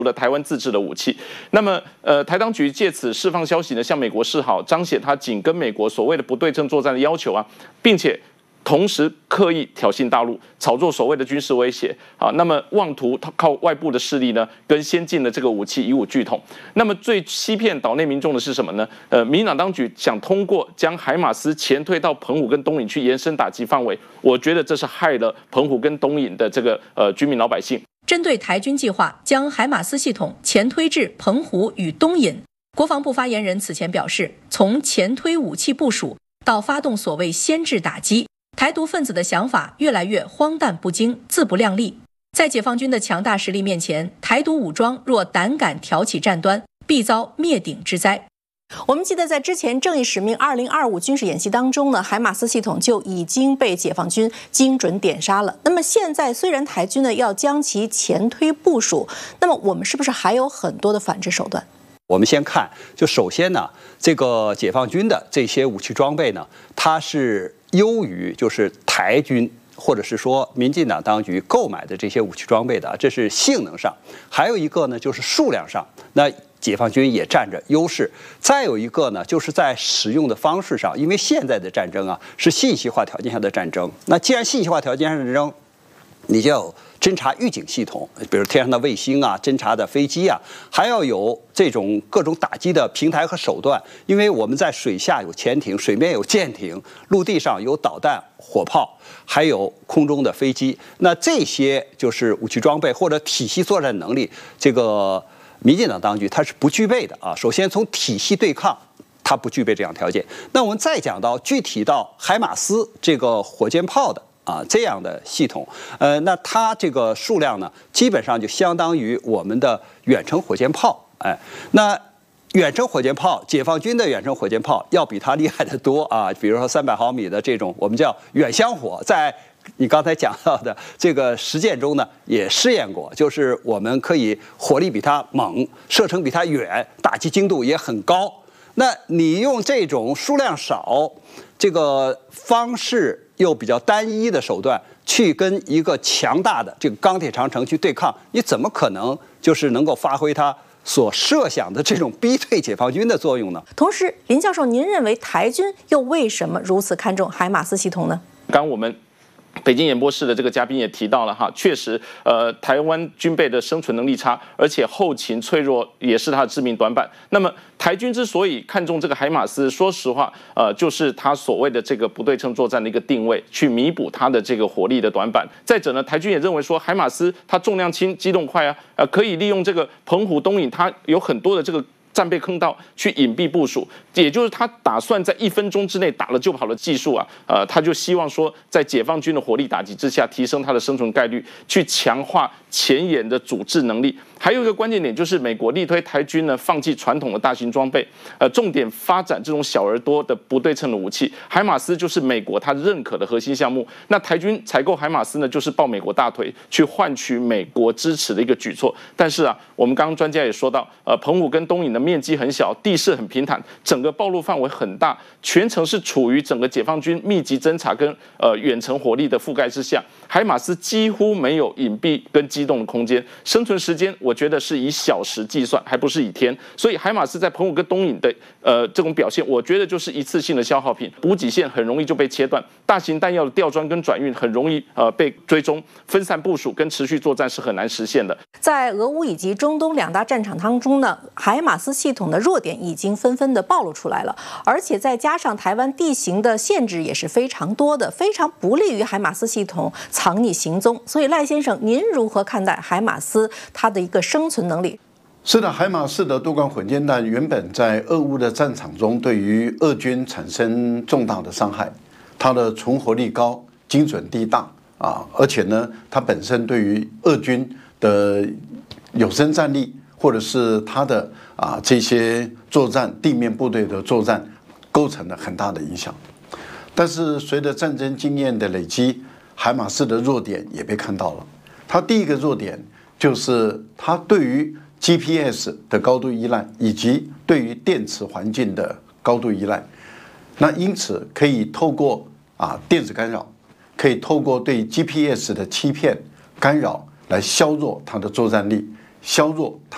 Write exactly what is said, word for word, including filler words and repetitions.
了台湾自制的武器。那么，呃，台当局借此释放消息呢，向美国示好，彰显他紧跟美国所谓的不对称作战的要求啊，并且同时刻意挑衅大陆，炒作所谓的军事威胁啊。那么妄图靠外部的势力呢，跟先进的这个武器以武拒统。那么最欺骗岛内民众的是什么呢？呃，民进党当局想通过将海马斯前推到澎湖跟东引去延伸打击范围，我觉得这是害了澎湖跟东引的这个呃居民老百姓。 针对台军计划将海马斯系统前推至澎湖与东引，国防部发言人此前表示，从前推武器部署到发动所谓先制打击，台独分子的想法越来越荒诞不经、自不量力。在解放军的强大实力面前，台独武装若胆敢挑起战端，必遭灭顶之灾。我们记得在之前正义使命二零二五军事演习当中呢，海马斯系统就已经被解放军精准点杀了。那么现在虽然台军呢要将其前推部署，那么我们是不是还有很多的反制手段？ 我们先看，就首先呢，这个解放军的这些武器装备呢，它是优于就是台军或者是说民进党当局购买的这些武器装备的，这是性能上。还有一个呢，就是数量上，那解放军也占着优势。再有一个呢，就是在使用的方式上，因为现在的战争啊是信息化条件下的战争。那既然信息化条件下的战争，你就要有侦察预警系统，比如天上的卫星啊、侦察的飞机啊，还要有这种各种打击的平台和手段。因为我们在水下有潜艇，水面有舰艇，陆地上有导弹、火炮，还有空中的飞机。那这些就是武器装备或者体系作战能力，这个民进党当局它是不具备的啊。首先从体系对抗，它不具备这样条件。那我们再讲到具体到海马斯这个火箭炮的啊这样的系统，呃，那它这个数量呢，基本上就相当于我们的远程火箭炮，哎，那远程火箭炮，解放军的远程火箭炮要比它厉害得多啊。比如说三百毫米的这种，我们叫远香火，在你刚才讲到的这个实践中呢，也试验过，就是我们可以火力比它猛，射程比它远，打击精度也很高。那你用这种数量少、这个方式又比较单一的手段去跟一个强大的这个钢铁长城去对抗，你怎么可能就是能够发挥它所设想的这种逼退解放军的作用呢？ 同时，林教授，您认为台军又为什么如此看重海马斯系统呢？ 刚我们北京演播室的这个嘉宾也提到了哈，确实，呃，台湾军备的生存能力差，而且后勤脆弱也是它的致命短板。那么台军之所以看重这个海马斯，说实话，呃，就是它所谓的这个不对称作战的一个定位，去弥补它的这个火力的短板。再者呢，台军也认为说，海马斯它重量轻、机动快啊，呃，可以利用这个澎湖、东引，它有很多的这个战备坑道去隐蔽部署，也就是他打算在一分钟之内打了就跑的技术啊，呃，他就希望说，在解放军的火力打击之下，提升他的生存概率，去强化前沿的阻滞能力。还有一个关键点就是，美国力推台军呢放弃传统的大型装备，呃，重点发展这种小而多的不对称的武器。海马斯就是美国他认可的核心项目。那台军采购海马斯呢，就是抱美国大腿，去换取美国支持的一个举措。但是啊，我们刚刚专家也说到，呃，澎湖跟东引的面积很小，地势很平坦，整个暴露范围很大，全程是处于整个解放军密集侦察跟呃远程火力的覆盖之下。海马斯几乎没有隐蔽跟机动的空间，生存时间我觉得是以小时计算，还不是以天。所以海马斯在澎湖跟东引的呃这种表现，我觉得就是一次性的消耗品，补给线很容易就被切断，大型弹药的吊装跟转运很容易呃被追踪，分散部署跟持续作战是很难实现的。 在俄乌以及中东两大战场当中呢，海马斯系统的弱点已经纷纷的暴露出来了，而且再加上台湾地形的限制也是非常多的，非常不利于海马斯系统藏匿行踪。所以赖先生，您如何看待海马斯它的一个生存能力？ 是的，海马斯的多管混煎弹原本在俄乌的战场中对于俄军产生重大的伤害，它的存活率高，精准地大啊，而且呢，它本身对于俄军的有生战力或者是它的啊这些作战地面部队的作战构成了很大的影响。但是随着战争经验的累积，海马斯的弱点也被看到了。它第一个弱点就是它对于 G P S 的高度依赖，以及对于电磁环境的高度依赖。那因此可以透过啊电子干扰，可以透过对 G P S 的欺骗干扰来削弱它的作战力，削弱它